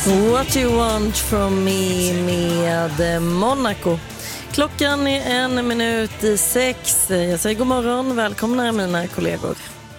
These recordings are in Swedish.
What You Want From Me med Monaco. Klockan är 1:01. Jag säger god morgon, välkomna mina kollegor.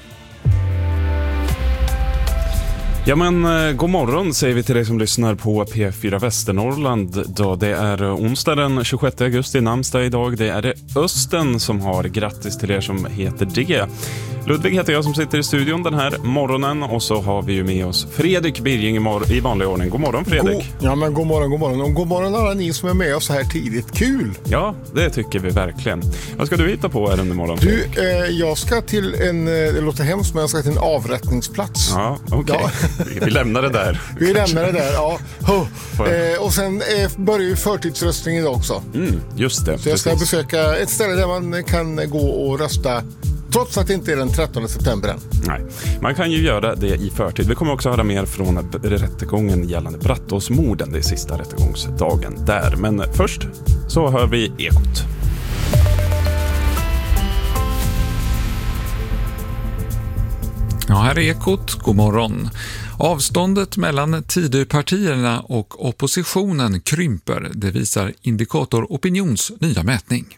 Ja men god morgon säger vi till dig som lyssnar på P4 Västernorrland då det är onsdag den 26 augusti namnsdag idag. Det är det Östen som har grattis till er som heter det. Ludvig heter jag som sitter i studion den här morgonen och så har vi ju med oss Fredrik Birging i vanlig ordning. God morgon Fredrik. God morgon. Och god morgon alla ni som är med oss här tidigt. Kul! Ja, det tycker vi verkligen. Vad ska du hitta på här under morgonen? Du, jag ska till det låter hemskt men jag ska till en avrättningsplats. Ja, okej. Ja. Vi lämnar det där. Ja. Och sen börjar ju förtidsröstning idag också. Just det. Så jag ska besöka ett ställe där man kan gå och rösta trots att det inte är den 13 september än. Nej, man kan ju göra det i förtid. Vi kommer också höra mer från rättegången gällande Brattåsmorden. Det är sista rättegångsdagen där. Men först så hör vi Ekot. Ja, här är Ekot. God morgon. Avståndet mellan Tidöpartierna och oppositionen krymper. Det visar Indikator Opinions nya mätning.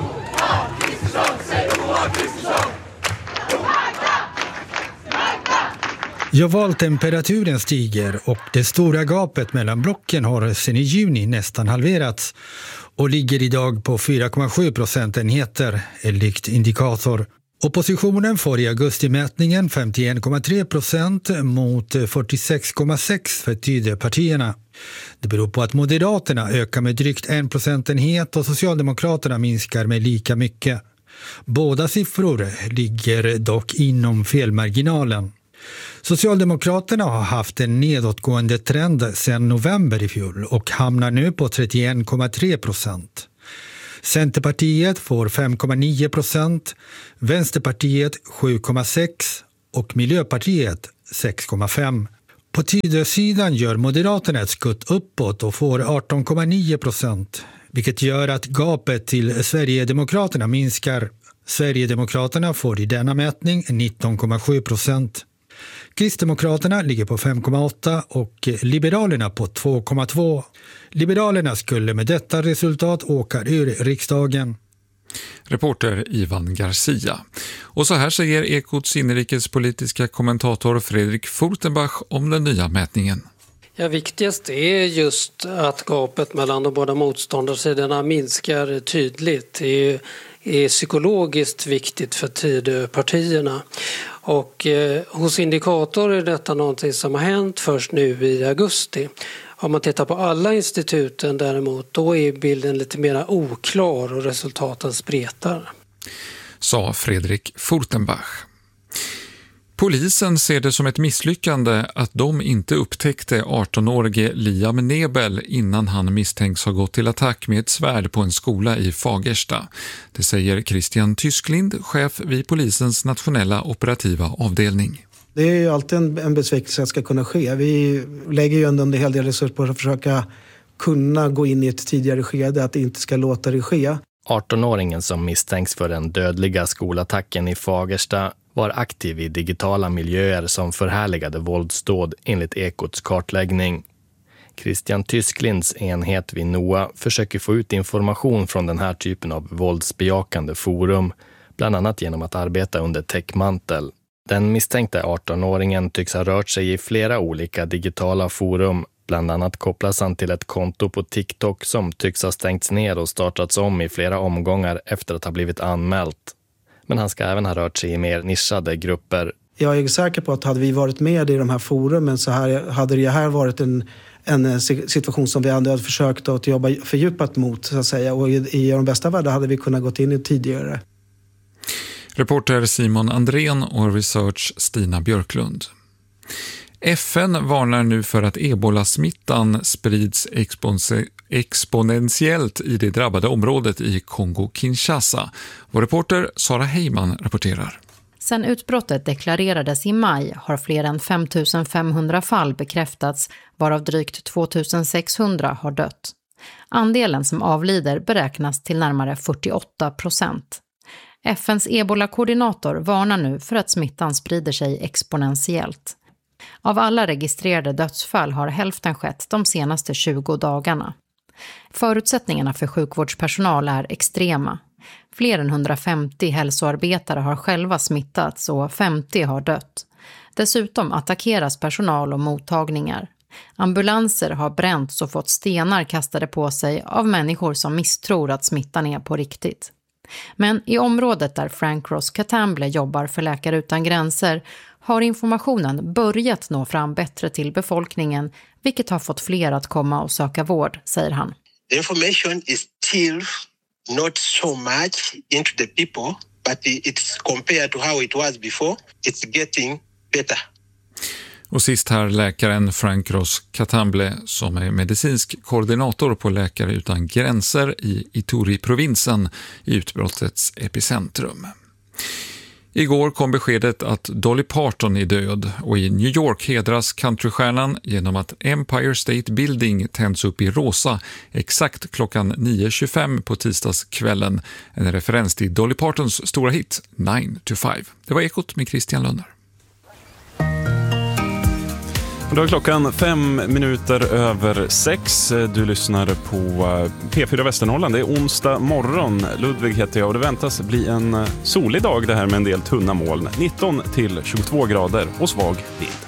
Ja, valtemperaturen stiger och det stora gapet mellan blocken har sedan i juni nästan halverats och ligger idag på 4,7 procentenheter enligt Indikator. Oppositionen får i augustimätningen 51,3% mot 46,6% för Tidöpartierna. Det beror på att Moderaterna ökar med drygt 1 procentenhet och Socialdemokraterna minskar med lika mycket. Båda siffror ligger dock inom felmarginalen. Socialdemokraterna har haft en nedåtgående trend sedan november i fjol och hamnar nu på 31,3%. Centerpartiet får 5,9%, Vänsterpartiet 7,6% och Miljöpartiet 6,5%. På Tidösidan gör Moderaterna ett skutt uppåt och får 18,9%, vilket gör att gapet till Sverigedemokraterna minskar. Sverigedemokraterna får i denna mätning 19,7%. Kristdemokraterna ligger på 5,8% och Liberalerna på 2,2%. Liberalerna skulle med detta resultat åka ur riksdagen. Reporter Ivan Garcia. Och så här säger Ekots inrikespolitiska kommentator Fredrik Furtenbach om den nya mätningen. Ja, viktigast är just att gapet mellan de båda motståndarsidorna minskar tydligt. Det är psykologiskt viktigt för Tidöpartierna. Och hos Indikator är detta någonting som har hänt först nu i augusti. Om man tittar på alla instituten däremot, då är bilden lite mer oklar och resultaten spretar. Sa Fredrik Furtenbach. Polisen ser det som ett misslyckande att de inte upptäckte 18-årige Liam Nebel innan han misstänks ha gått till attack med ett svärd på en skola i Fagersta. Det säger Christian Tysklind, chef vid polisens nationella operativa avdelning. Det är ju alltid en besvikelse att ska kunna ske. Vi lägger ju ändå en hel del resurser på att försöka kunna gå in i ett tidigare skede, att det inte ska låta det ske. 18-åringen som misstänks för den dödliga skolattacken i Fagersta var aktiv i digitala miljöer som förhärligade våldsdåd enligt Ekots kartläggning. Christian Tysklinds enhet vid NOA försöker få ut information från den här typen av våldsbejakande forum, bland annat genom att arbeta under täckmantel. Den misstänkte 18-åringen tycks ha rört sig i flera olika digitala forum. Bland annat kopplas han till ett konto på TikTok som tycks ha stängts ner och startats om i flera omgångar efter att ha blivit anmält. Men han ska även ha rört sig i mer nischade grupper. Jag är säker på att hade vi varit med i de här forumen så hade det här varit en situation som vi hade försökt att jobba fördjupat mot så att säga. Och i de bästa världar hade vi kunnat gått in i tidigare. Reporter Simon Andrén och research Stina Björklund. FN varnar nu för att ebolasmittan sprids exponentiellt i det drabbade området i Kongo-Kinshasa. Vår reporter Sara Heyman rapporterar. Sedan utbrottet deklarerades i maj har fler än 5 500 fall bekräftats, varav drygt 2 600 har dött. Andelen som avlider beräknas till närmare 48%. FNs ebola-koordinator varnar nu för att smittan sprider sig exponentiellt. Av alla registrerade dödsfall har hälften skett de senaste 20 dagarna. Förutsättningarna för sjukvårdspersonal är extrema. Fler än 150 hälsoarbetare har själva smittats och 50 har dött. Dessutom attackeras personal och mottagningar. Ambulanser har bränts och fått stenar kastade på sig av människor som misstror att smittan är på riktigt. Men i området där Frank Ross Katamble jobbar för Läkare utan gränser har informationen börjat nå fram bättre till befolkningen, vilket har fått fler att komma och söka vård, säger han. The information is still not so much into the people, but it's compared to how it was before, it's getting better. Och sist här läkaren Frank Ross Katamble som är medicinsk koordinator på Läkare utan gränser i Ituri-provinsen i utbrottets epicentrum. Igår kom beskedet att Dolly Parton är död och i New York hedras countrystjärnan genom att Empire State Building tänds upp i rosa exakt klockan 9.25 på tisdagskvällen. En referens till Dolly Partons stora hit 9 to 5. Det var Ekot med Christian Lönner. Då är klockan 5:05. Du lyssnar på P4 Västernorrland. Det är onsdag morgon. Ludvig heter jag och det väntas bli en solig dag det här med en del tunna moln. 19 till 22 grader och svag vind.